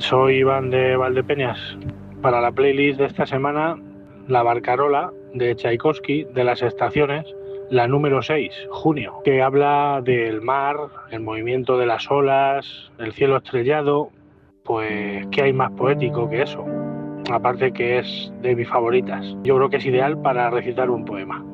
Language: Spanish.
Soy Iván de Valdepeñas. Para la playlist de esta semana, La Barcarola de Tchaikovsky, de las estaciones, la número 6, Junio, que habla del mar, el movimiento de las olas, el cielo estrellado. Pues, ¿qué hay más poético que eso? Aparte que es de mis favoritas. Yo creo que es ideal para recitar un poema.